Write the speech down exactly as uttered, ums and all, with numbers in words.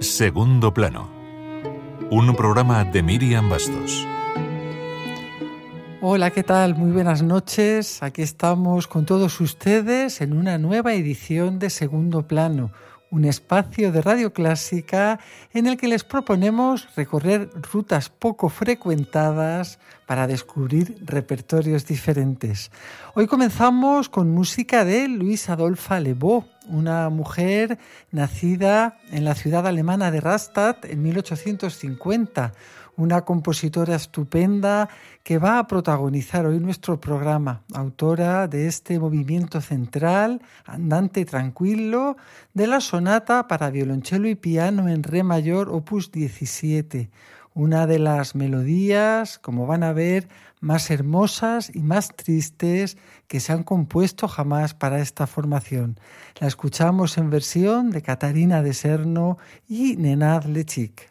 Segundo plano. Un programa de Miriam Bastos. Hola, ¿qué tal? Muy buenas noches. Aquí estamos con todos ustedes en una nueva edición de Segundo Plano, un espacio de Radio Clásica en el que les proponemos recorrer rutas poco frecuentadas para descubrir repertorios diferentes. Hoy comenzamos con música de Louise Adolphe Lebow, una mujer nacida en la ciudad alemana de Rastatt en mil ochocientos cincuenta, una compositora estupenda que va a protagonizar hoy nuestro programa, autora de este movimiento central, andante tranquilo, de la sonata para violonchelo y piano en re mayor opus diecisiete, una de las melodías, como van a ver, más hermosas y más tristes que se han compuesto jamás para esta formación. La escuchamos en versión de Catarina de Serno y Nenad Lechic.